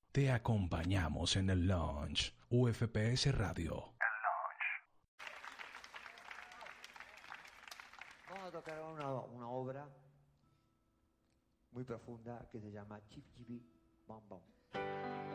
Te acompañamos en el launch. UFPS Radio. Vamos a tocar una obra muy profunda que se llama Chip Chibi Bam Bam.